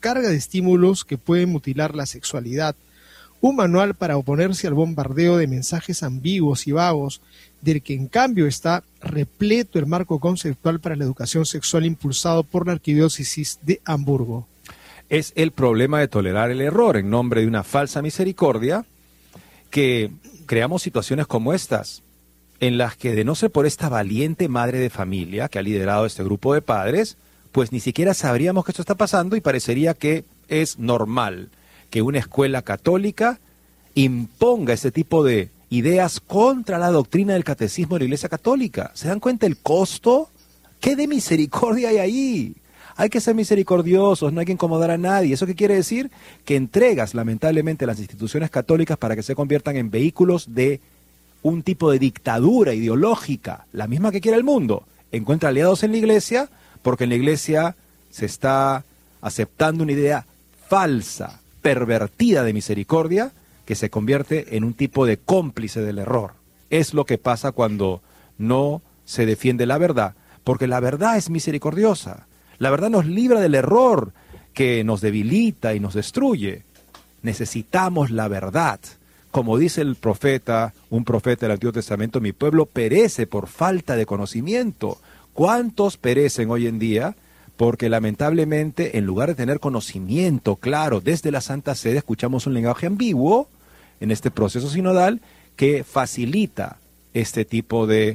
carga de estímulos que pueden mutilar la sexualidad. Un manual para oponerse al bombardeo de mensajes ambiguos y vagos, del que en cambio está repleto el marco conceptual para la educación sexual impulsado por la Arquidiócesis de Hamburgo. Es el problema de tolerar el error en nombre de una falsa misericordia que creamos situaciones como estas, en las que de no ser por esta valiente madre de familia que ha liderado este grupo de padres, pues ni siquiera sabríamos que esto está pasando y parecería que es normal que una escuela católica imponga este tipo de ideas contra la doctrina del catecismo de la Iglesia Católica. ¿Se dan cuenta el costo? ¿Qué de misericordia hay ahí? Hay que ser misericordiosos, no hay que incomodar a nadie. ¿Eso qué quiere decir? Que entregas lamentablemente las instituciones católicas para que se conviertan en vehículos de un tipo de dictadura ideológica, la misma que quiere el mundo. Encuentra aliados en la Iglesia porque en la Iglesia se está aceptando una idea falsa, pervertida de misericordia, que se convierte en un tipo de cómplice del error. Es lo que pasa cuando no se defiende la verdad, porque la verdad es misericordiosa. La verdad nos libra del error que nos debilita y nos destruye. Necesitamos la verdad. Como dice el profeta, un profeta del Antiguo Testamento, mi pueblo perece por falta de conocimiento. ¿Cuántos perecen hoy en día? Porque lamentablemente, en lugar de tener conocimiento claro desde la Santa Sede, escuchamos un lenguaje ambiguo en este proceso sinodal que facilita este tipo de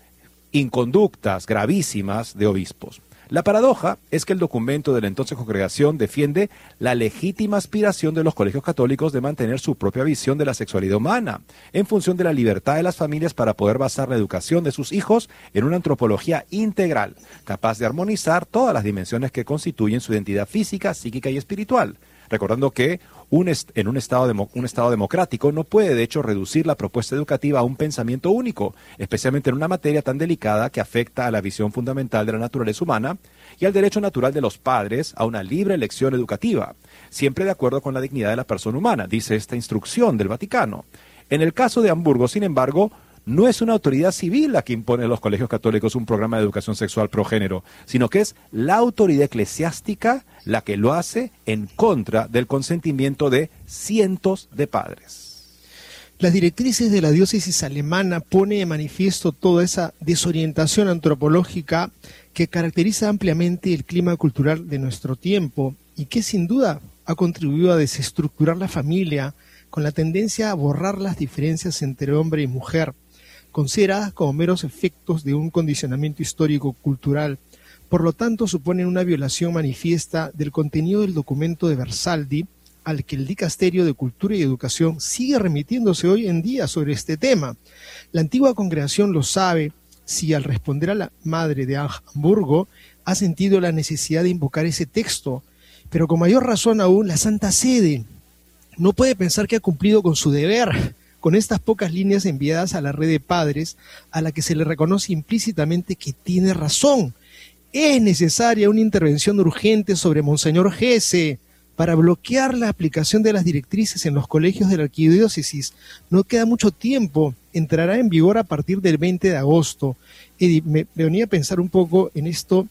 inconductas gravísimas de obispos. La paradoja es que el documento de la entonces congregación defiende la legítima aspiración de los colegios católicos de mantener su propia visión de la sexualidad humana, en función de la libertad de las familias para poder basar la educación de sus hijos en una antropología integral, capaz de armonizar todas las dimensiones que constituyen su identidad física, psíquica y espiritual. Recordando que en un estado democrático no puede de hecho reducir la propuesta educativa a un pensamiento único, especialmente en una materia tan delicada que afecta a la visión fundamental de la naturaleza humana y al derecho natural de los padres a una libre elección educativa, siempre de acuerdo con la dignidad de la persona humana, dice esta instrucción del Vaticano. En el caso de Hamburgo, sin embargo, no es una autoridad civil la que impone a los colegios católicos un programa de educación sexual progénero, sino que es la autoridad eclesiástica la que lo hace en contra del consentimiento de cientos de padres. Las directrices de la diócesis alemana pone de manifiesto toda esa desorientación antropológica que caracteriza ampliamente el clima cultural de nuestro tiempo y que sin duda ha contribuido a desestructurar la familia con la tendencia a borrar las diferencias entre hombre y mujer, consideradas como meros efectos de un condicionamiento histórico-cultural. Por lo tanto, suponen una violación manifiesta del contenido del documento de Versaldi, al que el Dicasterio de Cultura y Educación sigue remitiéndose hoy en día sobre este tema. La antigua congregación lo sabe, si al responder a la madre de Hamburgo ha sentido la necesidad de invocar ese texto, pero con mayor razón aún la Santa Sede no puede pensar que ha cumplido con su deber con estas pocas líneas enviadas a la red de padres, a la que se le reconoce implícitamente que tiene razón. Es necesaria una intervención urgente sobre Monseñor Gese para bloquear la aplicación de las directrices en los colegios de la arquidiócesis. No queda mucho tiempo, entrará en vigor a partir del 20 de agosto. Eddie, me venía a pensar un poco en esto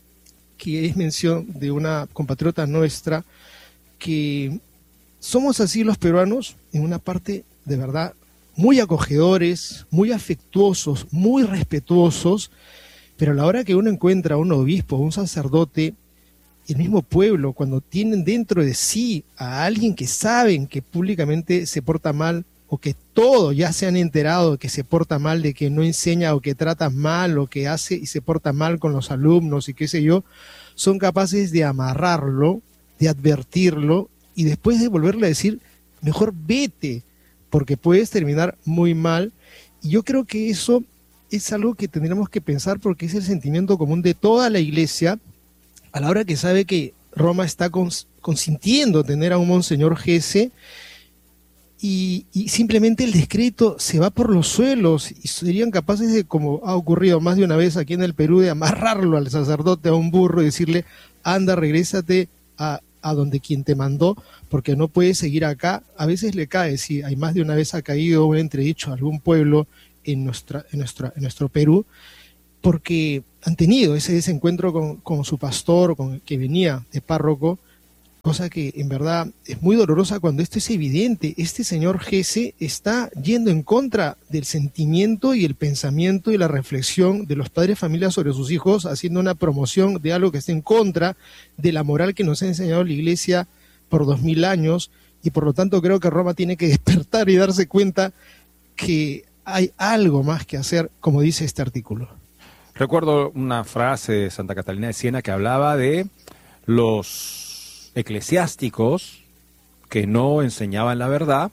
que es mención de una compatriota nuestra, que somos así los peruanos, en una parte de verdad muy acogedores, muy afectuosos, muy respetuosos, pero a la hora que uno encuentra a un obispo, a un sacerdote, el mismo pueblo, cuando tienen dentro de sí a alguien que saben que públicamente se porta mal, o que todos ya se han enterado de que se porta mal, de que no enseña o que trata mal, o que hace y se porta mal con los alumnos y qué sé yo, son capaces de amarrarlo, de advertirlo y después de volverle a decir, mejor vete, porque puedes terminar muy mal. Y yo creo que eso es algo que tendremos que pensar, porque es el sentimiento común de toda la Iglesia, a la hora que sabe que Roma está consintiendo tener a un Monseñor Gese, y simplemente el decreto se va por los suelos, y serían capaces de, como ha ocurrido más de una vez aquí en el Perú, de amarrarlo al sacerdote a un burro y decirle, anda, regrésate a donde quien te mandó, porque no puedes seguir acá. A veces le cae, sí, hay más de una vez ha caído un entredicho a algún pueblo en nuestro Perú, porque han tenido ese desencuentro con su pastor, que venía de párroco, cosa que en verdad es muy dolorosa cuando esto es evidente. Este señor Gese está yendo en contra del sentimiento y el pensamiento y la reflexión de los padres de familia sobre sus hijos, haciendo una promoción de algo que está en contra de la moral que nos ha enseñado la Iglesia por 2000 años, y por lo tanto creo que Roma tiene que despertar y darse cuenta que hay algo más que hacer, como dice este artículo. Recuerdo una frase de Santa Catalina de Siena que hablaba de los eclesiásticos que no enseñaban la verdad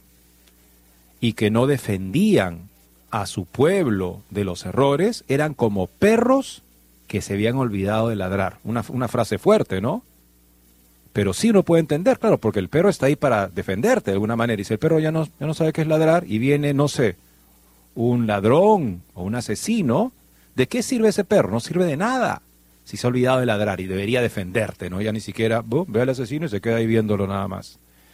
y que no defendían a su pueblo de los errores, eran como perros que se habían olvidado de ladrar. Una frase fuerte, ¿no? Pero sí uno puede entender, claro, porque el perro está ahí para defenderte de alguna manera. Y si el perro ya no sabe qué es ladrar y viene, no sé, un ladrón o un asesino, ¿de qué sirve ese perro? No sirve de nada si se ha olvidado de ladrar y debería defenderte, ¿no? Ya ni siquiera ve al asesino y se queda ahí viéndolo nada más.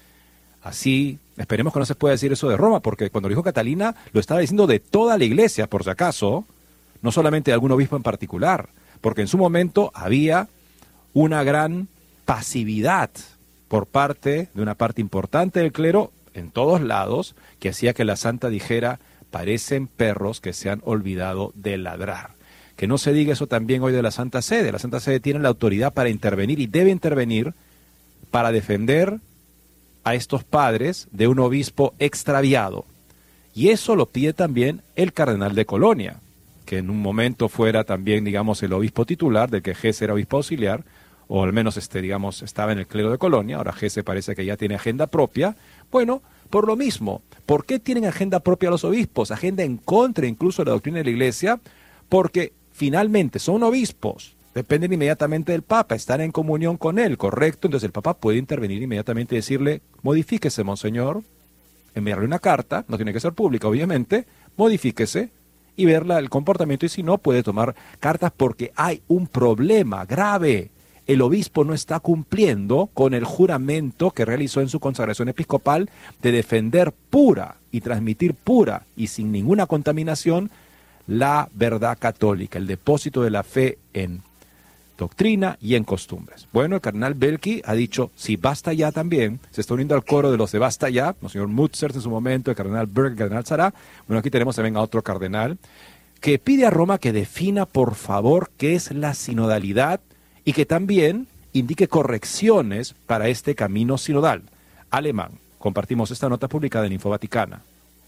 Así, esperemos que no se pueda decir eso de Roma, porque cuando lo dijo Catalina, lo estaba diciendo de toda la Iglesia, por si acaso, no solamente de algún obispo en particular, porque en su momento había una gran pasividad por parte de una parte importante del clero en todos lados, que hacía que la santa dijera: parecen perros que se han olvidado de ladrar. Que no se diga eso también hoy de la Santa Sede. La Santa Sede tiene la autoridad para intervenir y debe intervenir para defender a estos padres de un obispo extraviado. Y eso lo pide también el cardenal de Colonia, que en un momento fuera también, digamos, el obispo titular, del que Gese era obispo auxiliar, o al menos, digamos, estaba en el clero de Colonia. Ahora Gese parece que ya tiene agenda propia. Bueno, por lo mismo, ¿por qué tienen agenda propia los obispos? Agenda en contra incluso de la doctrina de la Iglesia, porque finalmente son obispos, dependen inmediatamente del Papa, están en comunión con él, ¿correcto? Entonces el Papa puede intervenir inmediatamente y decirle: modifíquese, monseñor, enviarle una carta, no tiene que ser pública, obviamente, modifíquese y ver el comportamiento, y si no, puede tomar cartas porque hay un problema grave. El obispo no está cumpliendo con el juramento que realizó en su consagración episcopal de defender pura y transmitir pura y sin ninguna contaminación la verdad católica, el depósito de la fe en doctrina y en costumbres. Bueno, el cardenal Belki ha dicho: sí, basta ya también. Se está uniendo al coro de los de basta ya, el señor Mutzers en su momento, el cardenal Berg, el cardenal Sará. Bueno, aquí tenemos también a otro cardenal que pide a Roma que defina, por favor, qué es la sinodalidad y que también indique correcciones para este camino sinodal alemán. Compartimos esta nota publicada en Info Vaticana.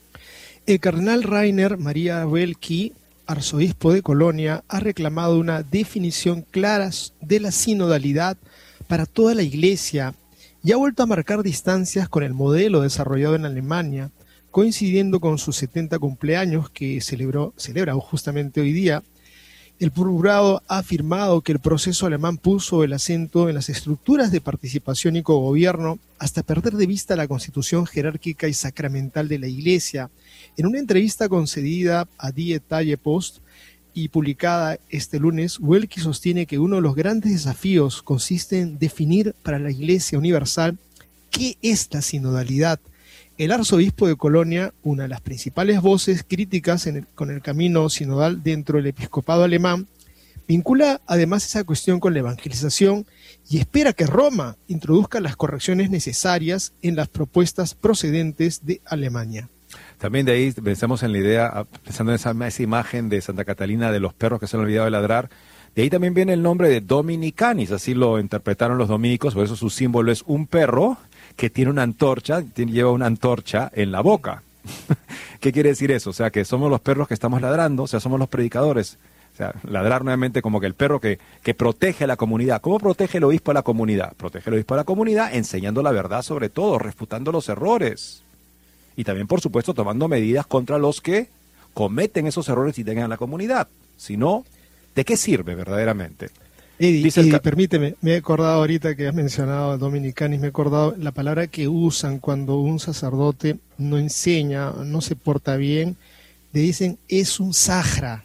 El cardenal Rainer Maria Belki, arzobispo de Colonia, ha reclamado una definición clara de la sinodalidad para toda la Iglesia y ha vuelto a marcar distancias con el modelo desarrollado en Alemania, coincidiendo con sus 70 cumpleaños que celebra justamente hoy día. El purpurado ha afirmado que el proceso alemán puso el acento en las estructuras de participación y cogobierno hasta perder de vista la constitución jerárquica y sacramental de la Iglesia. En una entrevista concedida a Die Talle Post y publicada este lunes, Welki sostiene que uno de los grandes desafíos consiste en definir para la Iglesia universal qué es la sinodalidad. El arzobispo de Colonia, una de las principales voces críticas con el camino sinodal dentro del episcopado alemán, vincula además esa cuestión con la evangelización y espera que Roma introduzca las correcciones necesarias en las propuestas procedentes de Alemania. También de ahí pensamos en la idea, pensando en esa imagen de Santa Catalina de los perros que se han olvidado de ladrar, de ahí también viene el nombre de Dominicanis, así lo interpretaron los dominicos, por eso su símbolo es un perro que tiene una antorcha, lleva una antorcha en la boca. ¿Qué quiere decir eso? O sea, que somos los perros que estamos ladrando, o sea, somos los predicadores. O sea, ladrar nuevamente como que el perro que protege a la comunidad. ¿Cómo protege el obispo a la comunidad? Protege el obispo a la comunidad enseñando la verdad sobre todo, refutando los errores. Y también, por supuesto, tomando medidas contra los que cometen esos errores y tengan a la comunidad. Si no, ¿de qué sirve verdaderamente? Eddie, permíteme, me he acordado ahorita que has mencionado a Dominicanis, me he acordado la palabra que usan cuando un sacerdote no enseña, no se porta bien, le dicen es un sahra.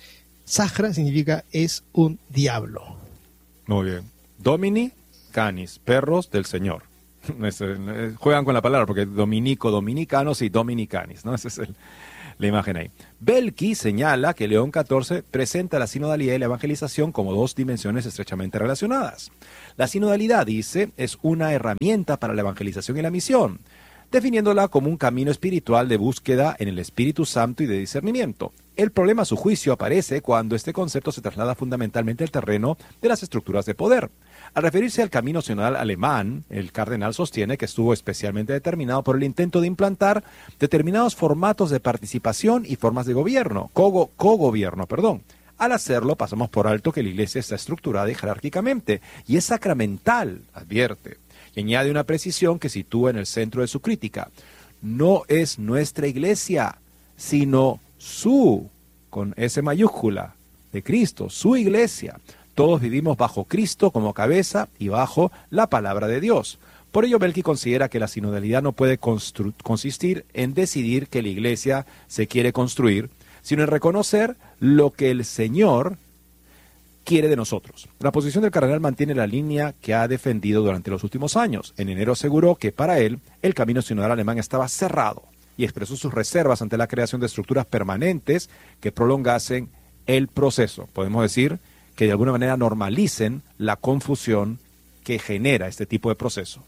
Sahra significa es un diablo. Muy bien. Domini canis, perros del Señor. Juegan con la palabra porque dominico, dominicanos y dominicanis, ¿no? Esa es la imagen ahí. Belki señala que León XIV presenta la sinodalidad y la evangelización como dos dimensiones estrechamente relacionadas. La sinodalidad, dice, es una herramienta para la evangelización y la misión, definiéndola como un camino espiritual de búsqueda en el Espíritu Santo y de discernimiento. El problema, a su juicio, aparece cuando este concepto se traslada fundamentalmente al terreno de las estructuras de poder. Al referirse al camino sinodal alemán, el cardenal sostiene que estuvo especialmente determinado por el intento de implantar determinados formatos de participación y formas de gobierno, cogobierno. Al hacerlo, pasamos por alto que la Iglesia está estructurada y jerárquicamente, y es sacramental, advierte, y añade una precisión que sitúa en el centro de su crítica. No es nuestra Iglesia, sino su, con S mayúscula, de Cristo, su Iglesia. Todos vivimos bajo Cristo como cabeza y bajo la palabra de Dios. Por ello, Belki considera que la sinodalidad no puede consistir en decidir que la Iglesia se quiere construir, sino en reconocer lo que el Señor quiere de nosotros. La posición del cardenal mantiene la línea que ha defendido durante los últimos años. En enero aseguró que para él el camino sinodal alemán estaba cerrado y expresó sus reservas ante la creación de estructuras permanentes que prolongasen el proceso. Podemos decir que de alguna manera normalicen la confusión que genera este tipo de proceso.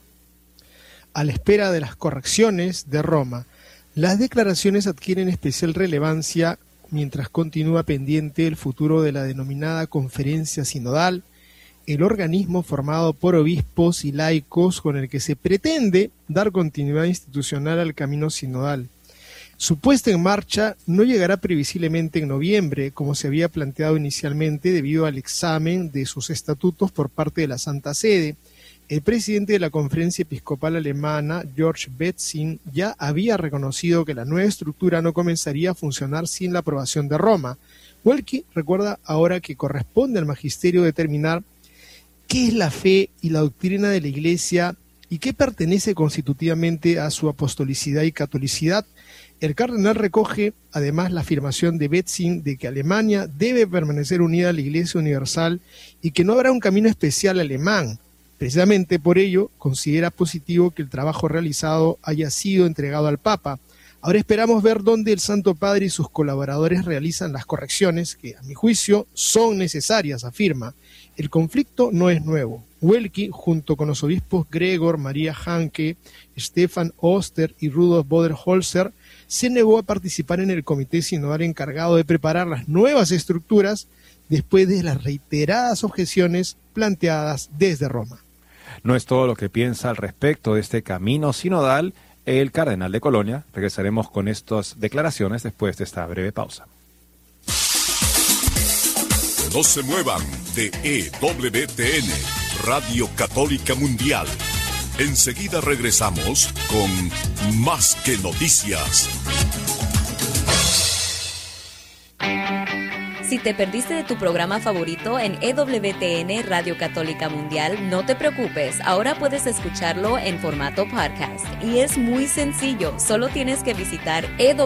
A la espera de las correcciones de Roma, las declaraciones adquieren especial relevancia mientras continúa pendiente el futuro de la denominada Conferencia Sinodal, el organismo formado por obispos y laicos con el que se pretende dar continuidad institucional al camino sinodal. Su puesta en marcha no llegará previsiblemente en noviembre, como se había planteado inicialmente debido al examen de sus estatutos por parte de la Santa Sede. El presidente de la Conferencia Episcopal Alemana, George Betzing, ya había reconocido que la nueva estructura no comenzaría a funcionar sin la aprobación de Roma. Welke recuerda ahora que corresponde al magisterio determinar qué es la fe y la doctrina de la Iglesia y qué pertenece constitutivamente a su apostolicidad y catolicidad. El cardenal recoge además la afirmación de Betzing de que Alemania debe permanecer unida a la Iglesia Universal y que no habrá un camino especial alemán. Precisamente por ello, considera positivo que el trabajo realizado haya sido entregado al Papa. Ahora esperamos ver dónde el Santo Padre y sus colaboradores realizan las correcciones que, a mi juicio, son necesarias, afirma. El conflicto no es nuevo. Welke, junto con los obispos Gregor María Hanke, Stefan Oster y Rudolf Boderholzer, se negó a participar en el comité sinodal encargado de preparar las nuevas estructuras después de las reiteradas objeciones planteadas desde Roma. No es todo lo que piensa al respecto de este camino sinodal el cardenal de Colonia. Regresaremos con estas declaraciones después de esta breve pausa. No se muevan de EWTN, Radio Católica Mundial. Enseguida regresamos con Más que Noticias. Si te perdiste de tu programa favorito en EWTN Radio Católica Mundial, no te preocupes, ahora puedes escucharlo en formato podcast. Y es muy sencillo, solo tienes que visitar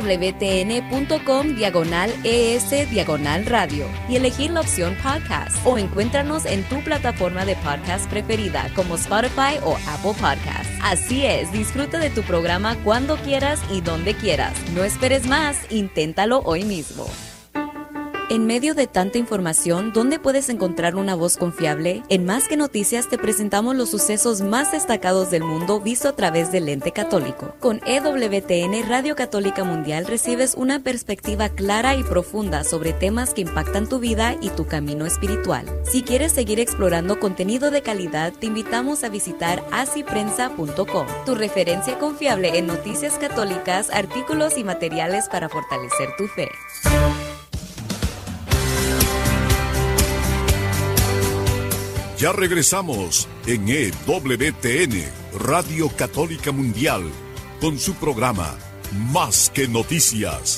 ewtn.com/ES/radio y elegir la opción podcast. O encuéntranos en tu plataforma de podcast preferida como Spotify o Apple Podcasts. Así es, disfruta de tu programa cuando quieras y donde quieras. No esperes más, inténtalo hoy mismo. En medio de tanta información, ¿dónde puedes encontrar una voz confiable? En Más que Noticias te presentamos los sucesos más destacados del mundo visto a través del lente católico. Con EWTN Radio Católica Mundial recibes una perspectiva clara y profunda sobre temas que impactan tu vida y tu camino espiritual. Si quieres seguir explorando contenido de calidad, te invitamos a visitar asiprensa.com, tu referencia confiable en noticias católicas, artículos y materiales para fortalecer tu fe. Ya regresamos en EWTN, Radio Católica Mundial, con su programa Más que Noticias.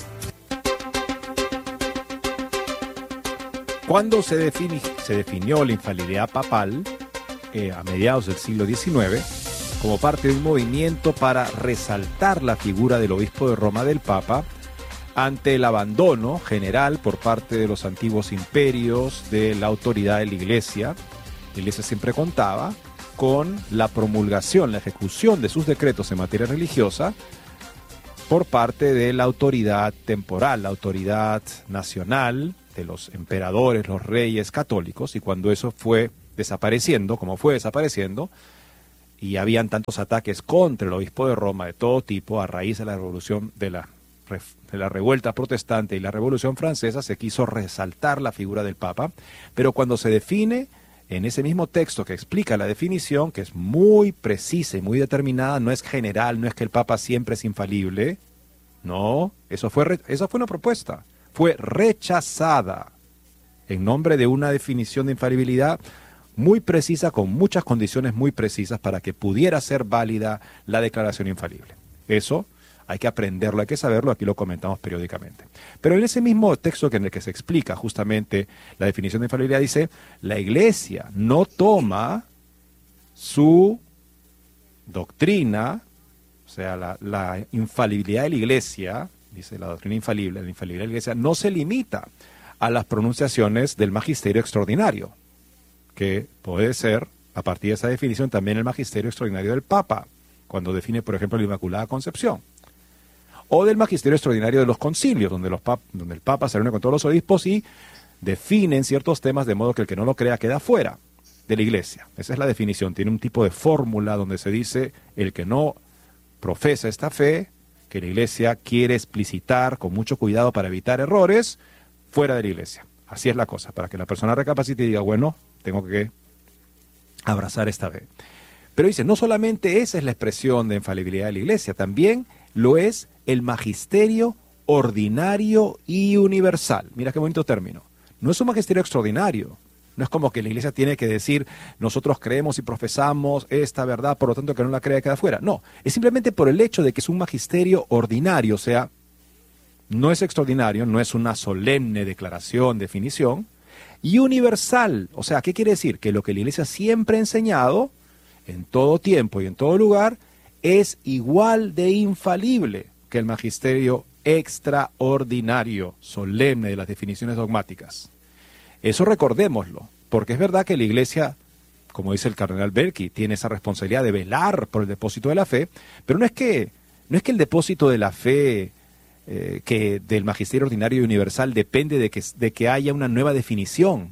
Cuando se definió la infalibilidad papal a mediados del siglo XIX, como parte de un movimiento para resaltar la figura del obispo de Roma, del Papa, ante el abandono general por parte de los antiguos imperios de la autoridad de la Iglesia siempre contaba con la promulgación, la ejecución de sus decretos en materia religiosa por parte de la autoridad temporal, la autoridad nacional de los emperadores, los reyes católicos, y cuando eso fue desapareciendo, como fue desapareciendo, y habían tantos ataques contra el obispo de Roma de todo tipo a raíz de la revolución de la revuelta protestante y la Revolución Francesa, se quiso resaltar la figura del Papa, pero cuando se define en ese mismo texto que explica la definición, que es muy precisa y muy determinada, no es general, no es que el Papa siempre es infalible, no, esa fue una propuesta, fue rechazada en nombre de una definición de infalibilidad muy precisa, con muchas condiciones muy precisas para que pudiera ser válida la declaración infalible. Eso hay que aprenderlo, hay que saberlo, aquí lo comentamos periódicamente. Pero en ese mismo texto en el que se explica justamente la definición de infalibilidad dice, la Iglesia no toma su doctrina, o sea, la infalibilidad de la Iglesia, dice la doctrina infalible, la infalibilidad de la Iglesia no se limita a las pronunciaciones del magisterio extraordinario, que puede ser, a partir de esa definición, también el magisterio extraordinario del Papa, cuando define, por ejemplo, la Inmaculada Concepción, o del magisterio extraordinario de los concilios, donde el Papa se reúne con todos los obispos y definen ciertos temas de modo que el que no lo crea queda fuera de la Iglesia. Esa es la definición, tiene un tipo de fórmula donde se dice el que no profesa esta fe, que la Iglesia quiere explicitar con mucho cuidado para evitar errores, fuera de la Iglesia. Así es la cosa, para que la persona recapacite y diga, bueno, tengo que abrazar esta fe. Pero dice, no solamente esa es la expresión de infalibilidad de la Iglesia, también lo es el magisterio ordinario y universal. Mira qué bonito término. No es un magisterio extraordinario. No es como que la Iglesia tiene que decir, nosotros creemos y profesamos esta verdad, por lo tanto que no la crea queda fuera. No, es simplemente por el hecho de que es un magisterio ordinario, o sea, no es extraordinario, no es una solemne declaración, definición, y universal. O sea, ¿qué quiere decir? Que lo que la Iglesia siempre ha enseñado, en todo tiempo y en todo lugar, es igual de infalible que el magisterio extraordinario, solemne de las definiciones dogmáticas. Eso recordémoslo, porque es verdad que la Iglesia, como dice el cardenal Belki, tiene esa responsabilidad de velar por el depósito de la fe, pero no es que el depósito de la fe que del magisterio ordinario y universal depende de que haya una nueva definición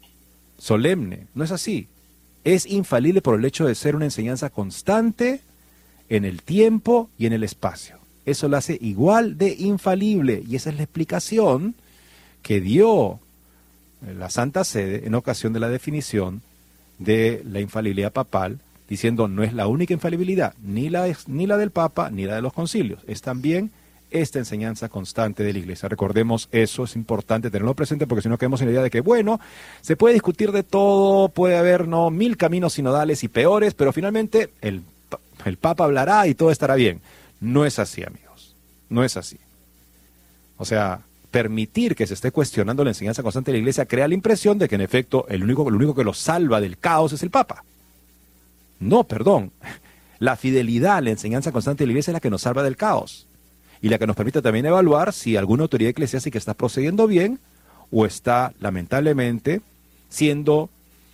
solemne. No es así. Es infalible por el hecho de ser una enseñanza constante en el tiempo y en el espacio. Eso lo hace igual de infalible, y esa es la explicación que dio la Santa Sede en ocasión de la definición de la infalibilidad papal, diciendo no es la única infalibilidad, ni la del Papa, ni la de los concilios, es también esta enseñanza constante de la Iglesia. Recordemos eso, es importante tenerlo presente, porque si no quedamos en la idea de que, bueno, se puede discutir de todo, puede haber 1000 caminos sinodales y peores, pero finalmente el Papa hablará y todo estará bien. No es así, amigos, no es así. O sea, permitir que se esté cuestionando la enseñanza constante de la Iglesia crea la impresión de que en efecto el único que lo salva del caos es el Papa. No, perdón, la fidelidad a la enseñanza constante de la Iglesia es la que nos salva del caos, y la que nos permite también evaluar si alguna autoridad eclesiástica está procediendo bien o está, lamentablemente, siendo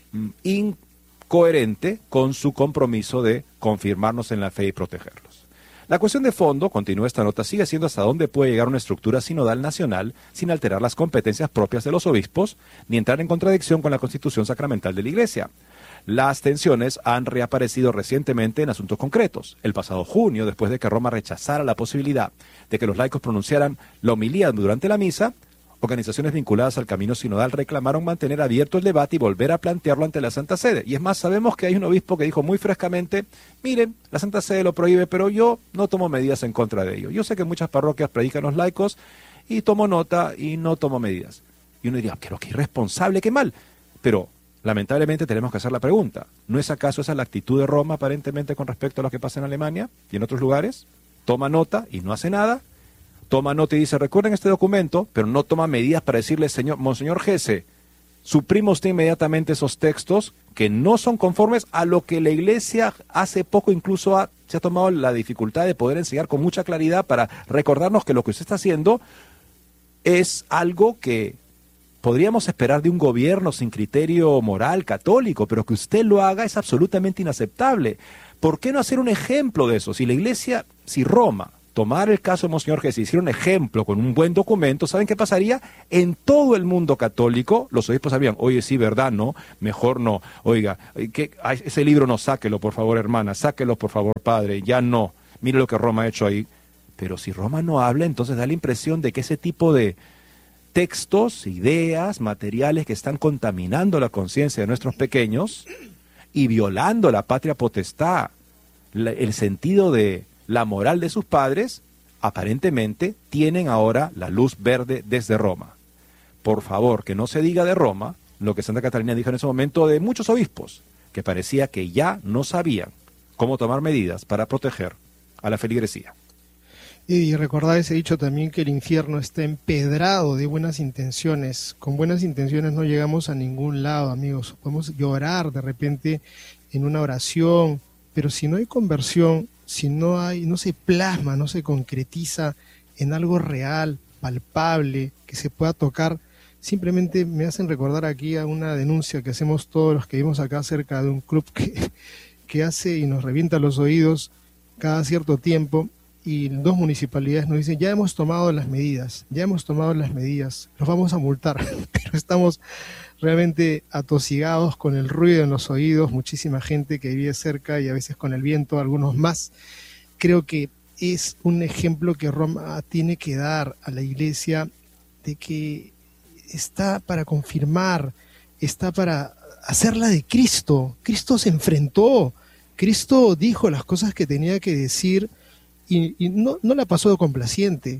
incoherente con su compromiso de confirmarnos en la fe y protegerlos. La cuestión de fondo, continúa esta nota, sigue siendo hasta dónde puede llegar una estructura sinodal nacional sin alterar las competencias propias de los obispos ni entrar en contradicción con la constitución sacramental de la Iglesia. Las tensiones han reaparecido recientemente en asuntos concretos. El pasado junio, después de que Roma rechazara la posibilidad de que los laicos pronunciaran la homilía durante la misa, organizaciones vinculadas al camino sinodal reclamaron mantener abierto el debate y volver a plantearlo ante la Santa Sede. Y es más, sabemos que hay un obispo que dijo muy frescamente, miren, la Santa Sede lo prohíbe, pero yo no tomo medidas en contra de ello. Yo sé que muchas parroquias predican los laicos y tomo nota y no tomo medidas. Y uno diría, pero qué irresponsable, qué mal. Pero lamentablemente tenemos que hacer la pregunta, ¿no es acaso esa la actitud de Roma aparentemente con respecto a lo que pasa en Alemania y en otros lugares? Toma nota y no hace nada. Toma nota y dice, recuerden este documento, pero no toma medidas para decirle, Monseñor Gese, suprima usted inmediatamente esos textos que no son conformes a lo que la Iglesia hace poco incluso se ha tomado la dificultad de poder enseñar con mucha claridad para recordarnos que lo que usted está haciendo es algo que podríamos esperar de un gobierno sin criterio moral católico, pero que usted lo haga es absolutamente inaceptable. ¿Por qué no hacer un ejemplo de eso? Si la Iglesia, si Roma tomar el caso de Monseñor Gesell, hiciera un ejemplo con un buen documento, ¿saben qué pasaría? En todo el mundo católico, los obispos sabían, oye, sí, ¿verdad? No, mejor no. Oiga, ese libro no, sáquelo, por favor, hermana, sáquelo, por favor, padre, ya no. Mire lo que Roma ha hecho ahí. Pero si Roma no habla, entonces da la impresión de que ese tipo de textos, ideas, materiales que están contaminando la conciencia de nuestros pequeños y violando la patria potestad, el sentido de la moral de sus padres, aparentemente tienen ahora la luz verde desde Roma. Por favor, que no se diga de Roma lo que Santa Catalina dijo en ese momento de muchos obispos, que parecía que ya no sabían cómo tomar medidas para proteger a la feligresía. Y recordar ese dicho también, que el infierno está empedrado de buenas intenciones. Con buenas intenciones no llegamos a ningún lado, amigos. Podemos llorar de repente en una oración, pero si no hay conversión, si no se plasma, no se concretiza en algo real, palpable, que se pueda tocar, simplemente me hacen recordar aquí a una denuncia que hacemos todos los que vivimos acá cerca de un club que hace y nos revienta los oídos cada cierto tiempo, y 2 municipalidades nos dicen, ya hemos tomado las medidas, los vamos a multar, pero estamos realmente atosigados con el ruido en los oídos, muchísima gente que vive cerca y a veces con el viento, algunos más. Creo que es un ejemplo que Roma tiene que dar a la Iglesia de que está para confirmar, está para hacerla de Cristo. Cristo se enfrentó, Cristo dijo las cosas que tenía que decir y no la pasó de complaciente,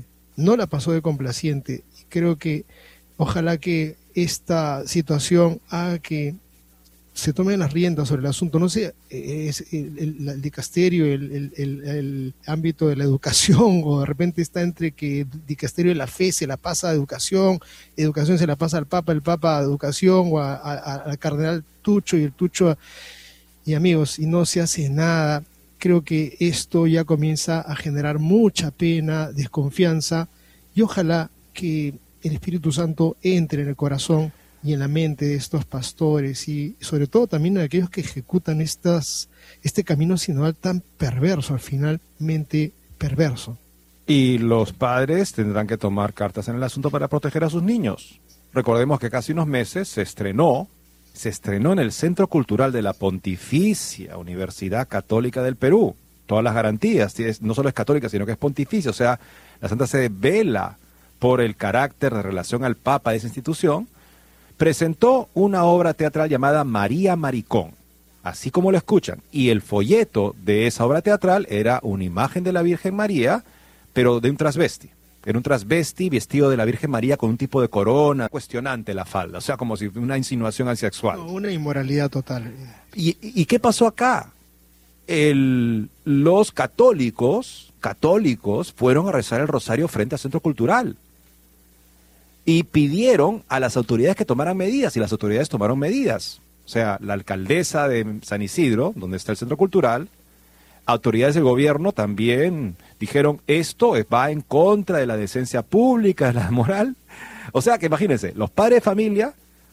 Y creo que ojalá que esta situación haga que se tomen las riendas sobre el asunto. No sé, es el dicasterio, el ámbito de la educación, o de repente está entre que el dicasterio de la fe se la pasa a educación se la pasa al Papa, el Papa a educación, o al cardenal Tucho, y el Tucho y amigos, y no se hace nada. Creo que esto ya comienza a generar mucha pena, desconfianza, y ojalá que el Espíritu Santo entre en el corazón y en la mente de estos pastores, y sobre todo también de aquellos que ejecutan este camino sinodal tan perverso, al finalmente perverso. Y los padres tendrán que tomar cartas en el asunto para proteger a sus niños. Recordemos que casi unos meses se estrenó en el Centro Cultural de la Pontificia Universidad Católica del Perú. Todas las garantías, no solo es católica, sino que es pontificia, o sea, la Santa Sede vela por el carácter de relación al Papa de esa institución. Presentó una obra teatral llamada María Maricón, así como lo escuchan, y el folleto de esa obra teatral era una imagen de la Virgen María, pero de un transvesti. Era un transvesti vestido de la Virgen María con un tipo de corona, cuestionante la falda, o sea, como si una insinuación sexual. No, una inmoralidad total. ¿Y qué pasó acá? Los católicos fueron a rezar el rosario frente al Centro Cultural y pidieron a las autoridades que tomaran medidas, y las autoridades tomaron medidas. O sea, la alcaldesa de San Isidro, donde está el Centro Cultural, autoridades del gobierno también dijeron, esto va en contra de la decencia pública, de la moral. O sea, que imagínense, los padres de familia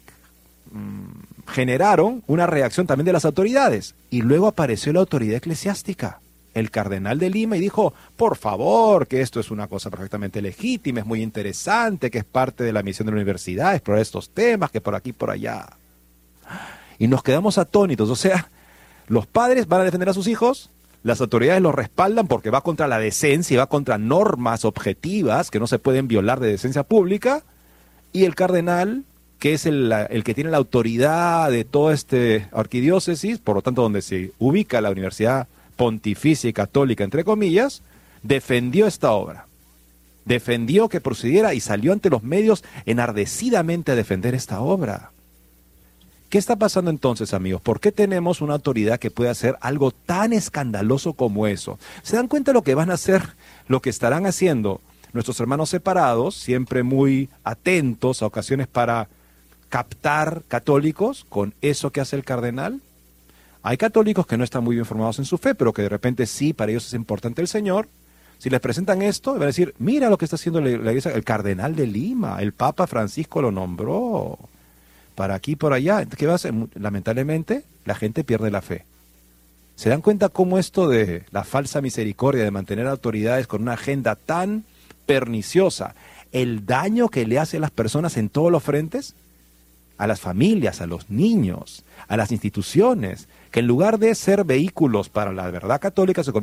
generaron una reacción también de las autoridades, y luego apareció la autoridad eclesiástica, el cardenal de Lima, y dijo, por favor, que esto es una cosa perfectamente legítima, es muy interesante, que es parte de la misión de la universidad, explorar estos temas, que por aquí, por allá. Y nos quedamos atónitos. O sea, los padres van a defender a sus hijos, las autoridades los respaldan porque va contra la decencia y va contra normas objetivas que no se pueden violar de decencia pública, y el cardenal, que es el que tiene la autoridad de toda esta arquidiócesis, por lo tanto donde se ubica la Universidad Pontificia y Católica, entre comillas, defendió esta obra, defendió que procediera y salió ante los medios enardecidamente a defender esta obra. ¿Qué está pasando entonces, amigos? ¿Por qué tenemos una autoridad que puede hacer algo tan escandaloso como eso? ¿Se dan cuenta de lo que van a hacer, lo que estarán haciendo nuestros hermanos separados, siempre muy atentos a ocasiones para captar católicos con eso que hace el cardenal? Hay católicos que no están muy bien formados en su fe, pero que de repente sí, para ellos es importante el Señor. Si les presentan esto, van a decir, mira lo que está haciendo la iglesia, el cardenal de Lima, el Papa Francisco lo nombró, para aquí, por allá. ¿Qué va a hacer? Lamentablemente, la gente pierde la fe. ¿Se dan cuenta cómo esto de la falsa misericordia, de mantener autoridades con una agenda tan perniciosa, el daño que le hace a las personas en todos los frentes? A las familias, a los niños, a las instituciones, que en lugar de ser vehículos para la verdad católica se